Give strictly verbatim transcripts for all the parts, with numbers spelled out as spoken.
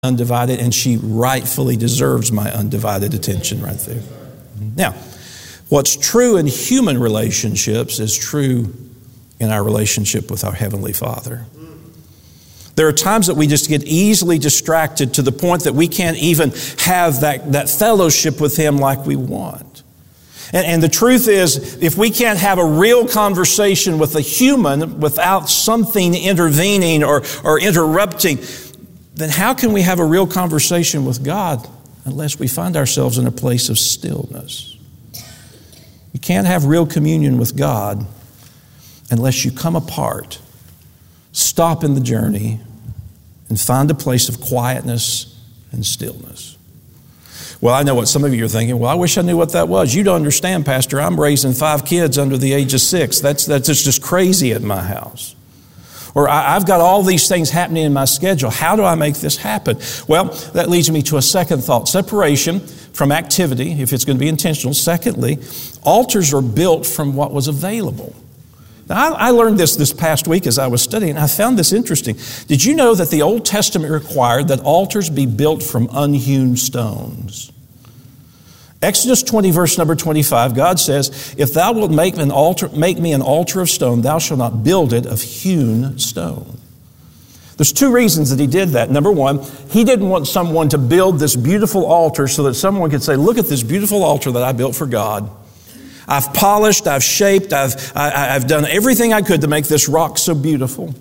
undivided, and she rightfully deserves my undivided attention right there. Now, what's true in human relationships is true in our relationship with our Heavenly Father. There are times that we just get easily distracted to the point that we can't even have that, that fellowship with Him like we want. And, and the truth is, if we can't have a real conversation with a human without something intervening or, or interrupting, then how can we have a real conversation with God unless we find ourselves in a place of stillness? You can't have real communion with God unless you come apart, stop in the journey, and find a place of quietness and stillness. Well, I know what some of you are thinking. Well, I wish I knew what that was. You don't understand, Pastor. I'm raising five kids under the age of six. That's, that's just crazy at my house. Or I've got all these things happening in my schedule. How do I make this happen? Well, that leads me to a second thought. Separation from activity, if it's going to be intentional. Secondly, altars are built from what was available. Now, I, I learned this this past week as I was studying. I found this interesting. Did you know that the Old Testament required that altars be built from unhewn stones? Exodus twenty, verse number twenty-five, God says, if thou wilt make an altar, make me an altar of stone, thou shalt not build it of hewn stone. There's two reasons that He did that. Number one, He didn't want someone to build this beautiful altar so that someone could say, look at this beautiful altar that I built for God. I've polished, I've shaped, I've, I, I've done everything I could to make this rock so beautiful.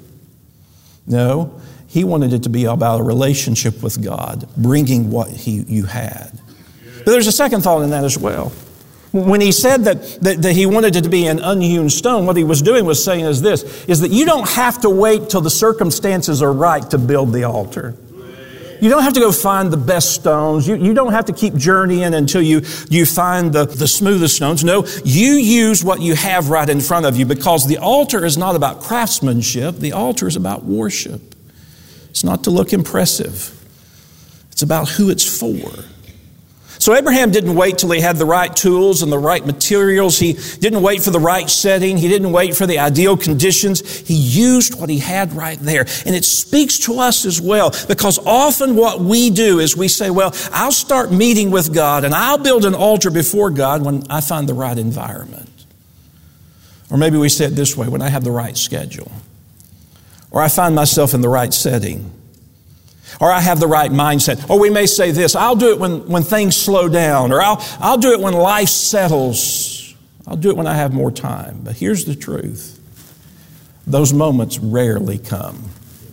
No, He wanted it to be about a relationship with God, bringing what he, you had. But there's a second thought in that as well. When He said that, that, that He wanted it to be an unhewn stone, what He was doing was saying is this, is that you don't have to wait till the circumstances are right to build the altar. You don't have to go find the best stones. You, you don't have to keep journeying until you, you find the, the smoothest stones. No, you use what you have right in front of you, because the altar is not about craftsmanship. The altar is about worship. It's not to look impressive. It's about who it's for. So Abraham didn't wait till he had the right tools and the right materials. He didn't wait for the right setting. He didn't wait for the ideal conditions. He used what he had right there. And it speaks to us as well, because often what we do is we say, well, I'll start meeting with God and I'll build an altar before God when I find the right environment. Or maybe we say it this way, when I have the right schedule. Or I find myself in the right setting. Or I have the right mindset. Or we may say this, I'll do it when, when things slow down. Or I'll, I'll do it when life settles. I'll do it when I have more time. But here's the truth. Those moments rarely come.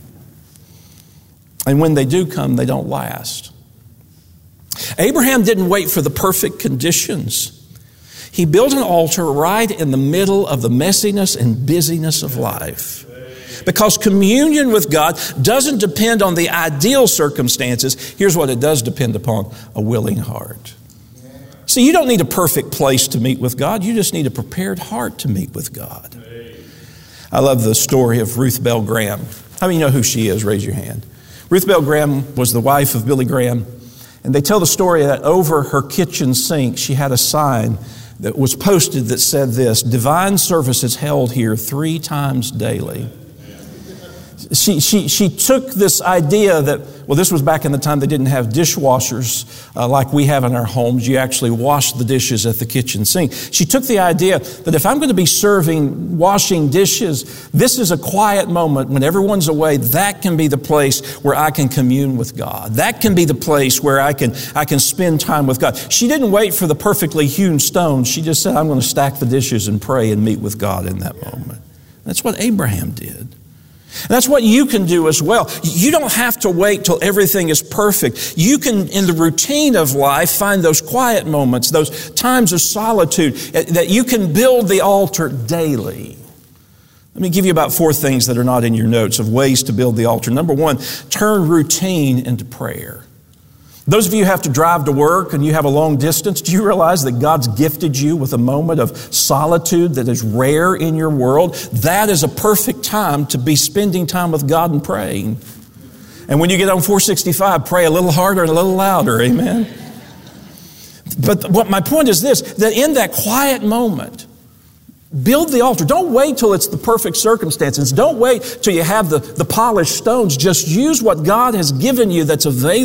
And when they do come, they don't last. Abraham didn't wait for the perfect conditions. He built an altar right in the middle of the messiness and busyness of life. Because communion with God doesn't depend on the ideal circumstances. Here's what it does depend upon: a willing heart. See, you don't need a perfect place to meet with God. You just need a prepared heart to meet with God. I love the story of Ruth Bell Graham. How many know who she is? Raise your hand. Ruth Bell Graham was the wife of Billy Graham. And they tell the story that over her kitchen sink, she had a sign that was posted that said this: divine service is held here three times daily. She, she, she took this idea that, well, this was back in the time they didn't have dishwashers uh, like we have in our homes. You actually wash the dishes at the kitchen sink. She took the idea that if I'm going to be serving, washing dishes, this is a quiet moment when everyone's away. That can be the place where I can commune with God. That can be the place where I can, I can spend time with God. She didn't wait for the perfectly hewn stones. She just said, I'm going to stack the dishes and pray and meet with God in that moment. That's what Abraham did. And that's what you can do as well. You don't have to wait till everything is perfect. You can, in the routine of life, find those quiet moments, those times of solitude, that you can build the altar daily. Let me give you about four things that are not in your notes of ways to build the altar. Number one, turn routine into prayer. Those of you who have to drive to work and you have a long distance, do you realize that God's gifted you with a moment of solitude that is rare in your world? That is a perfect time to be spending time with God and praying. And when you get on four sixty-five, pray a little harder and a little louder, amen? But what my point is this, that in that quiet moment, Build the altar. Don't wait till it's the perfect circumstances. Don't wait till you have the, the polished stones. Just use what God has given you that's available.